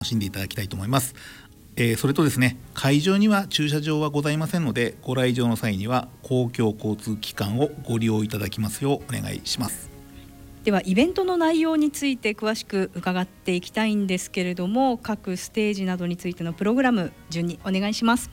楽しんでいただきたいと思います。それとですね、会場には駐車場はございませんので、ご来場の際には公共交通機関をご利用いただきますようお願いします。 ではイベントの内容について詳しく伺っていきたいんですけれども、各ステージなどについてのプログラム順にお願いします。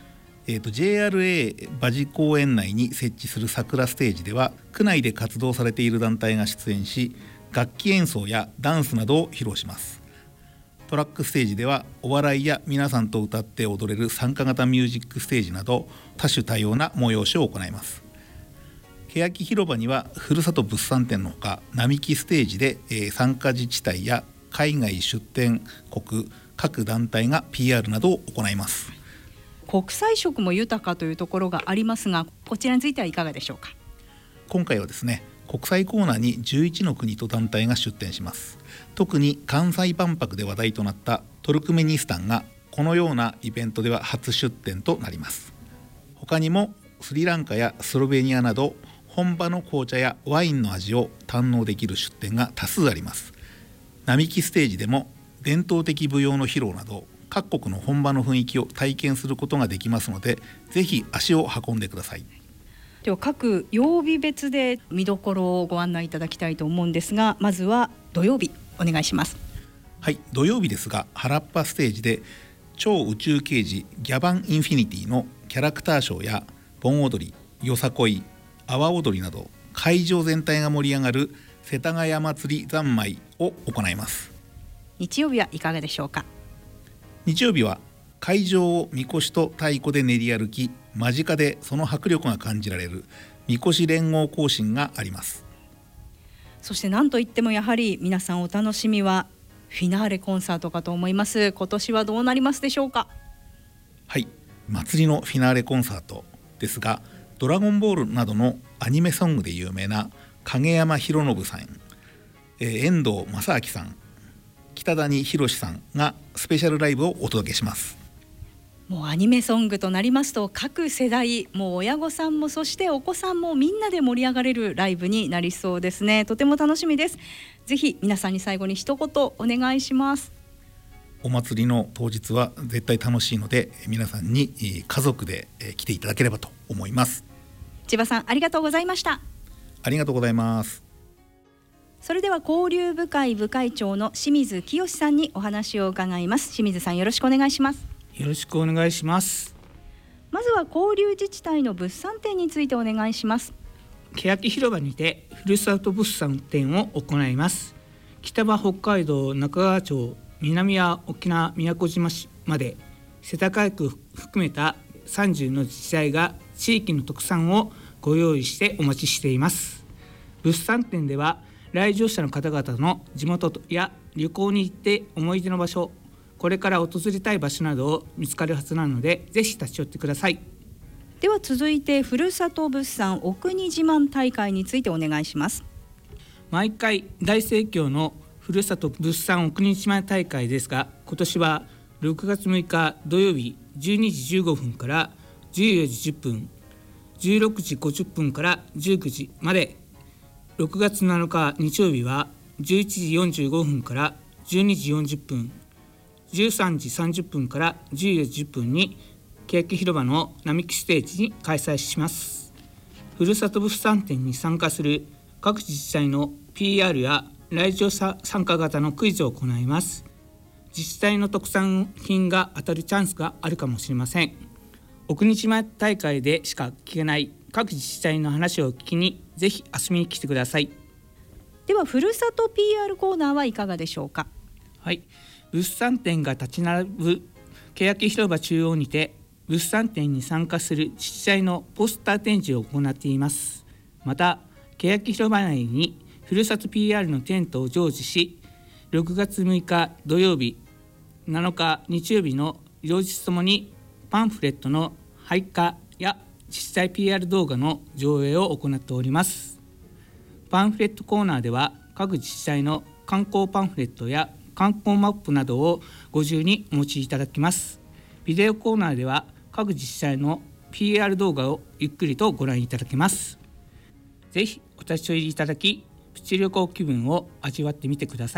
JRA 馬事公園内に設置する桜ステージでは、区内で活動されている団体が出演し、楽器演奏やダンスなどを披露します。トラックステージではお笑いや皆さんと歌って踊れる参加型ミュージックステージなど多種多様な催しを行います。欅広場にはふるさと物産展のほか、並木ステージで参加自治体や海外出展国各団体が PR などを行います。 国際色も豊かというところがありますが、こちらについてはいかがでしょうか。 今回はですね、国際コーナーに11の国と団体が出展します。特に関西万博で話題となったトルクメニスタンがこのようなイベントでは初出展となります。他にもスリランカやスロベニアなど本場の紅茶やワインの味を堪能できる出展が多数あります。並木ステージでも伝統的舞踊の披露など各国の本場の雰囲気を体験することができますので、ぜひ足を運んでください。 では各曜日別で見どころをご案内いただきたいと思うんですが、まずは土曜日お願いします。 はい、土曜日ですが、原っぱステージで超宇宙刑事ギャバンインフィニティのキャラクターショーや盆踊り、よさこい、阿波踊りなど会場全体が盛り上がる世田谷祭り三昧を行います。 日曜日はいかがでしょうか。 日曜日は会場をみこしと太鼓で練り歩き、間近でその迫力が感じられるみこし連合行進があります。 そして何といってもやはり皆さんお楽しみはフィナーレコンサートかと思います。今年はどうなりますでしょうか。 はい、祭りのフィナーレコンサートですが、ドラゴンボールなどのアニメソングで有名な影山博信さん、遠藤正明さん、北谷宏さんがスペシャルライブをお届けします。 もうアニメソングとなりますと各世代、もう親御さんもそしてお子さんもみんなで盛り上がれるライブになりそうですね。とても楽しみです。ぜひ皆さんに最後に一言お願いします。 お祭りの当日は絶対楽しいので、皆さんに家族で来ていただければと思います。 千葉さんありがとうございました。 ありがとうございます。 それでは交流部会部会長の清水清さんにお話を伺います。清水さんよろしくお願いします。 よろしくお願いします。 まずは交流自治体の物産展についてお願いします。 欅広場にてふるさと物産展を行います。北は北海道中川町、南は沖縄宮古島市まで世田谷区含めた30の自治体が地域の特産をご用意してお待ちしています。物産展では来場者の方々の地元や旅行に行って思い出の場所、これから訪れたい場所などを見つかるはずなので、ぜひ立ち寄ってください。 では続いてふるさと物産お国自慢大会についてお願いします。 毎回大盛況のふるさと物産お国自慢大会ですが、今年は6月6日土曜日12時15分から14時10分、16時50分から19時まで、6月7日日曜日は11時45分から12時40分、13時30分から14時10分に欅広場の並木ステージに開催します。ふるさと物産展に参加する各自治体の PR や来場者参加型のクイズを行います。自治体の特産品が当たるチャンスがあるかもしれません。お国自慢大会でしか聞けない各自治体の話を聞きにぜひ遊びに来てください。 ではふるさと PR コーナーはいかがでしょうか。 はい、物産展が立ち並ぶ欅広場中央にて物産展に参加する自治体のポスター展示を行っています。また欅広場内にふるさと PR のテントを常時し、6月6日土曜日、7日日曜日の両日ともにパンフレットの配下や自治体 PR 動画の上映を行っております。パンフレットコーナーでは各自治体の観光パンフレットや観光マップなどをご自由にお持ちいただきます。ビデオコーナーでは各自治体の PR 動画をゆっくりとご覧いただけます。ぜひお立ち寄りいただき、プチ旅行気分を味わってみてください。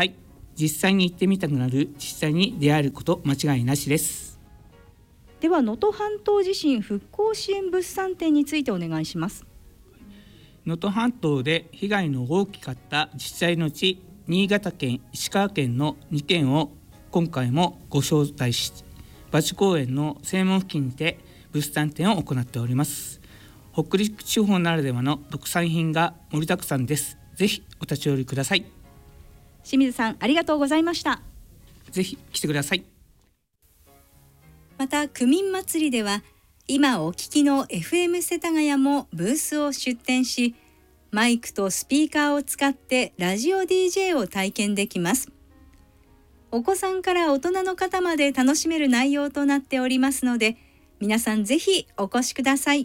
実際に行ってみたくなる自治体に出会えること間違いなしです。 では能登半島地震復興支援物産展についてお願いします。 能登半島で被害の大きかった自治体のうち新潟県、石川県の2県を今回もご招待し、馬地公園の正門付近にて物産展を行っております。北陸地方ならではの特産品が盛りだくさんです。ぜひお立ち寄りください。 清水さん、ありがとうございました。 ぜひ来てください。 また区民祭りでは今お聞きの FM 世田谷もブースを出展し、マイクとスピーカーを使ってラジオ DJ を体験できます。お子さんから大人の方まで楽しめる内容となっておりますので、皆さんぜひお越しください。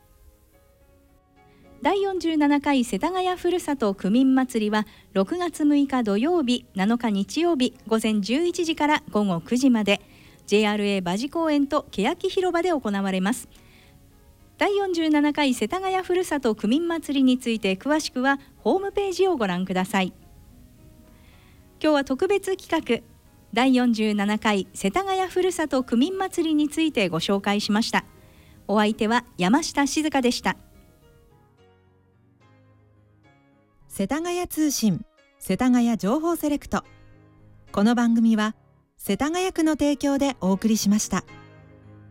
第47回世田谷ふるさと区民祭りは6月6日土曜日、7日日曜日午前11時から午後9時まで JRA 馬地公園と欅広場で行われます。第47回世田谷ふるさと区民祭りについて詳しくはホームページをご覧ください。今日は特別企画、第47回世田谷ふるさと区民祭りについてご紹介しました。お相手は山下静香でした。 世田谷通信、世田谷情報セレクト。この番組は世田谷区の提供でお送りしました。